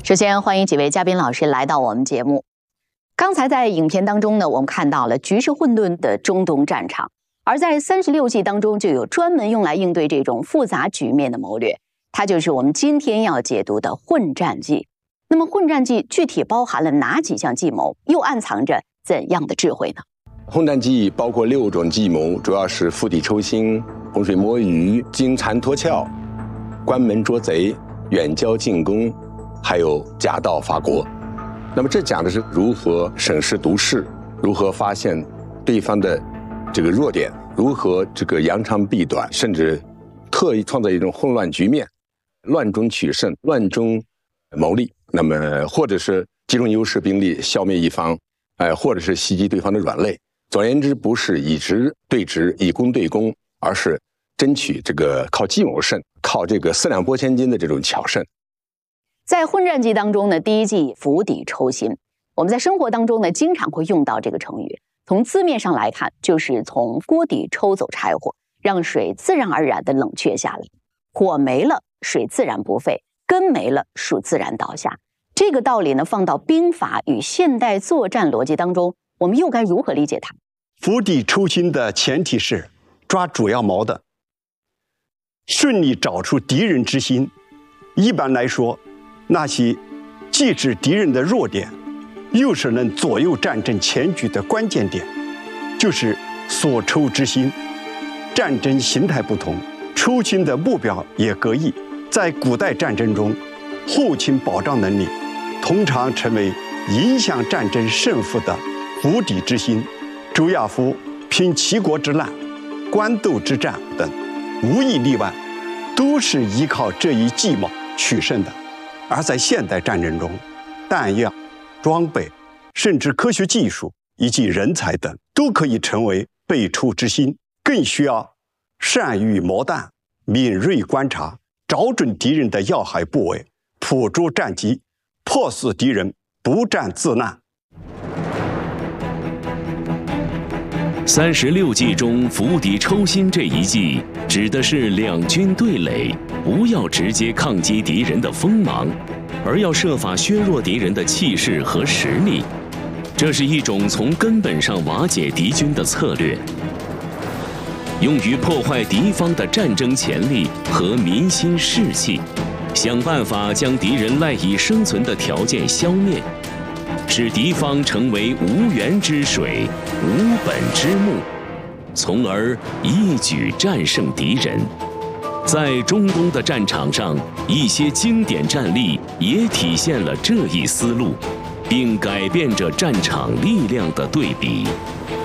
首先欢迎几位嘉宾老师来到我们节目。刚才在影片当中呢，我们看到了局势混沌的中东战场，而在36计当中就有专门用来应对这种复杂局面的谋略，它就是我们今天要解读的混战计。那么混战计具体包含了哪几项计谋，又暗藏着怎样的智慧呢？ 混战计包括6种计谋，主要是釜底抽薪、洪水摸鱼、金蝉脱壳、关门捉贼、远交近攻，还有假道伐国。那么这讲的是如何审时度势，如何发现对方的这个弱点，如何这个扬长避短，甚至特意创造一种混乱局面，乱中取胜，乱中谋利。那么或者是集中优势兵力消灭一方，或者是袭击对方的软肋。总而言之，不是以直对直，以攻对攻，而是争取这个靠计谋胜，靠这个四两拨千斤的这种巧胜。 在混战计当中呢，第一计釜底抽薪，我们在生活当中呢经常会用到这个成语。从字面上来看，就是从锅底抽走柴火，让水自然而然地冷却下来。火没了，水自然不沸；根没了，树自然倒下。这个道理呢，放到兵法与现代作战逻辑当中，我们又该如何理解它？ 釜底抽薪的前提是抓主要矛盾，顺利找出敌人之心。一般来说，那些既是敌人的弱点，又是能左右战争全局的关键点，就是所抽之心。战争形态不同，抽薪的目标也各异。在古代战争中，后勤保障能力通常成为影响战争胜负的釜底之薪。周亚夫拼齐国之难、官渡之战等，无一例外，都是依靠这一计谋取胜的。而在现代战争中，弹药、装备，甚至科学技术以及人才等，都可以成为被抽之薪，更需要善于谋弹、敏锐观察，找准敌人的要害部位，捕捉战机，迫使敌人不战自难。 36计中釜底抽薪这一计，指的是两军对垒，不要直接抗击敌人的锋芒，而要设法削弱敌人的气势和实力。这是一种从根本上瓦解敌军的策略，用于破坏敌方的战争潜力和民心士气，想办法将敌人赖以生存的条件消灭，使敌方成为无源之水、无本之木，从而一举战胜敌人。在中东的战场上，一些经典战例也体现了这一思路，并改变着战场力量的对比。